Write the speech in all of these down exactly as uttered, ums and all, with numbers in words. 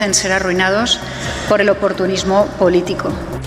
En ser arruinados por el oportunismo político.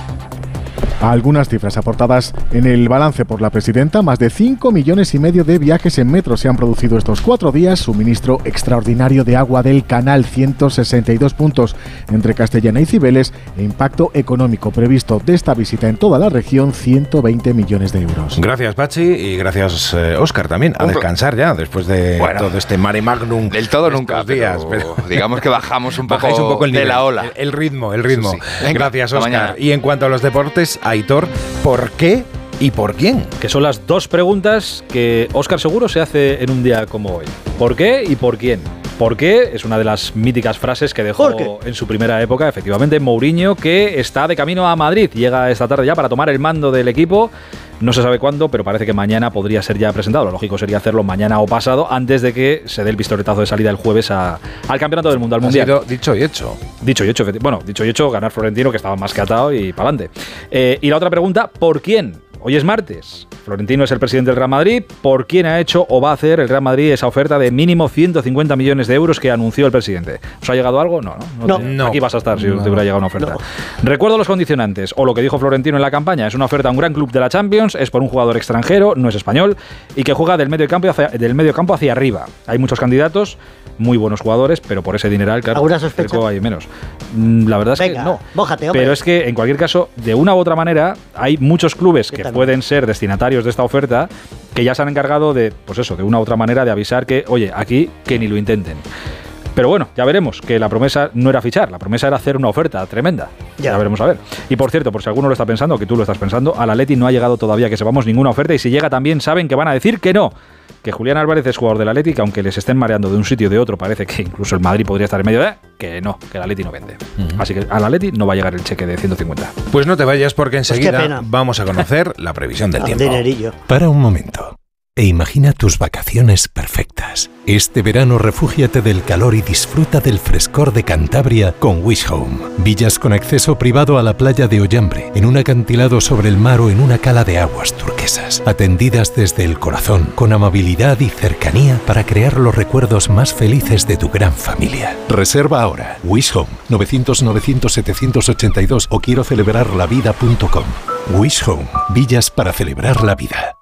Algunas cifras aportadas en el balance por la presidenta: más de cinco millones y medio de viajes en metro se han producido estos cuatro días, suministro extraordinario de agua del canal, ciento sesenta y dos puntos entre Castellana y Cibeles, e impacto económico previsto de esta visita en toda la región, ciento veinte millones de euros. Gracias, Pachi, y gracias, eh, Óscar, también. A descansar ya, después de bueno, todo este mare magnum. Del todo nunca, días, pero, pero digamos que bajamos un poco, un poco el nivel, de la ola. El, el ritmo, el ritmo. Sí, sí. Venga, gracias, Óscar. Y en cuanto a los deportes, Aitor, ¿por qué y por quién? Que son las dos preguntas que Óscar seguro se hace en un día como hoy. ¿Por qué y por quién? ¿Por qué? Es una de las míticas frases que dejó en su primera época, efectivamente, Mourinho, que está de camino a Madrid. Llega esta tarde ya para tomar el mando del equipo. No se sabe cuándo, pero parece que mañana podría ser ya presentado. Lo lógico sería hacerlo mañana o pasado, antes de que se dé el pistoletazo de salida el jueves a, al Campeonato del Mundo, al Mundial. Ha sido dicho y hecho. Dicho y hecho, bueno, dicho y hecho, ganar Florentino, que estaba más que atado, y para adelante. Eh, y la otra pregunta, ¿por quién? Hoy es martes. Florentino es el presidente del Real Madrid. ¿Por quién ha hecho o va a hacer el Real Madrid esa oferta de mínimo ciento cincuenta millones de euros que anunció el presidente? ¿Os ha llegado algo? No, no. no, te, no. Aquí vas a estar si no. te hubiera llegado una oferta. No. Recuerdo los condicionantes, o lo que dijo Florentino en la campaña. Es una oferta a un gran club de la Champions, es por un jugador extranjero, no es español, y que juega del medio campo hacia, del medio campo hacia arriba. Hay muchos candidatos, muy buenos jugadores, pero por ese dineral, claro, ¿alguna sospecha? Hay menos. La verdad es Venga, que no. Mójate, hombre. Pero es que, en cualquier caso, de una u otra manera, hay muchos clubes que también pueden ser destinatarios de esta oferta, que ya se han encargado de, pues eso, de una u otra manera de avisar que, oye, aquí que ni lo intenten. Pero bueno, ya veremos, que la promesa no era fichar, la promesa era hacer una oferta tremenda. Ya. ya veremos a ver. Y por cierto, por si alguno lo está pensando, que tú lo estás pensando, al Atleti no ha llegado todavía, que sepamos, ninguna oferta, y si llega también saben que van a decir que no. Que Julián Álvarez es jugador del Atleti, que aunque les estén mareando de un sitio o de otro, parece que incluso el Madrid podría estar en medio de... Que no, que el Atleti no vende. Uh-huh. Así que al Atleti no va a llegar el cheque de ciento cincuenta. Pues no te vayas, porque enseguida pues vamos a conocer la previsión del tiempo. Dinerillo. Para un momento e imagina tus vacaciones perfectas. Este verano refúgiate del calor y disfruta del frescor de Cantabria con Wish Home. Villas con acceso privado a la playa de Ollambre, en un acantilado sobre el mar o en una cala de aguas turquesas. Atendidas desde el corazón, con amabilidad y cercanía para crear los recuerdos más felices de tu gran familia. Reserva ahora. Wish Home, novecientos novecientos setecientos ochenta y dos o quiero celebrar la vida punto com. Wish Home, villas para celebrar la vida.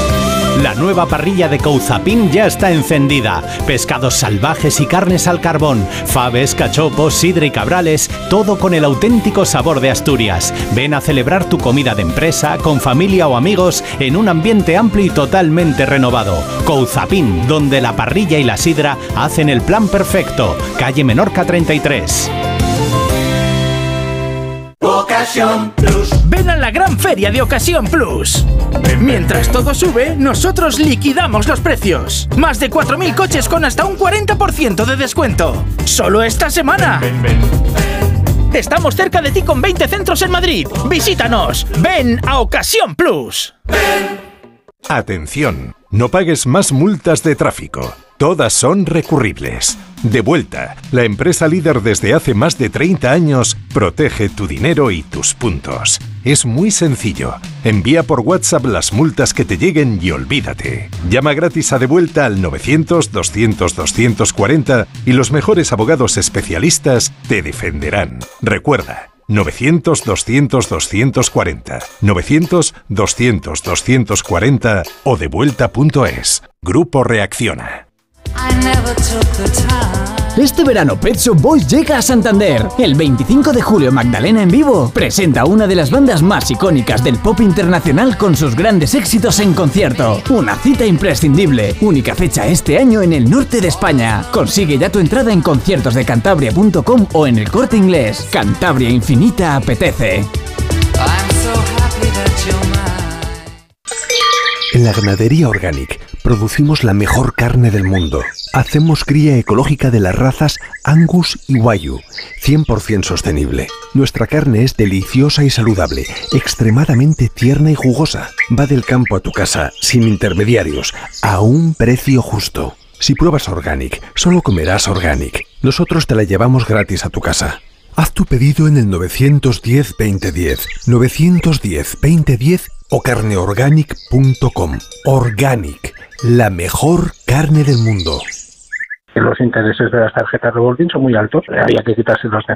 La nueva parrilla de Couzapin ya está encendida. Pescados salvajes y carnes al carbón, faves, cachopos, sidra y cabrales, todo con el auténtico sabor de Asturias. Ven a celebrar tu comida de empresa, con familia o amigos, en un ambiente amplio y totalmente renovado. Couzapin, donde la parrilla y la sidra hacen el plan perfecto. Calle Menorca treinta y tres. Ocasión Plus. Ven a la gran feria de Ocasión Plus. Mientras todo sube, nosotros liquidamos los precios. Más de cuatro mil coches con hasta un cuarenta por ciento de descuento. Solo esta semana. Ven, ven, ven. Estamos cerca de ti con veinte centros en Madrid. Visítanos. Ven a Ocasión Plus. Ven. Atención, no pagues más multas de tráfico. Todas son recurribles. Devuelta, la empresa líder desde hace más de treinta años, protege tu dinero y tus puntos. Es muy sencillo. Envía por WhatsApp las multas que te lleguen y olvídate. Llama gratis a Devuelta al novecientos, doscientos, doscientos cuarenta y los mejores abogados especialistas te defenderán. Recuerda, novecientos, doscientos, doscientos cuarenta, novecientos, doscientos, doscientos cuarenta o devuelta punto es. Grupo Reacciona. Este verano Pet Shop Boys llega a Santander. El veinticinco de julio Magdalena en vivo presenta una de las bandas más icónicas del pop internacional con sus grandes éxitos en concierto. Una cita imprescindible. Única fecha este año en el norte de España. Consigue ya tu entrada en conciertos de cantabria punto com o en el Corte Inglés. Cantabria Infinita apetece. En la ganadería Organic producimos la mejor carne del mundo. Hacemos cría ecológica de las razas Angus y Wagyu, cien por ciento sostenible. Nuestra carne es deliciosa y saludable, extremadamente tierna y jugosa. Va del campo a tu casa, sin intermediarios, a un precio justo. Si pruebas Organic, solo comerás Organic. Nosotros te la llevamos gratis a tu casa. Haz tu pedido en el novecientos diez, veinte diez, novecientos diez, veinte diez o carne organic punto com. Organic, la mejor carne del mundo. que los intereses de las tarjetas revolving son muy altos, había que quitárselos de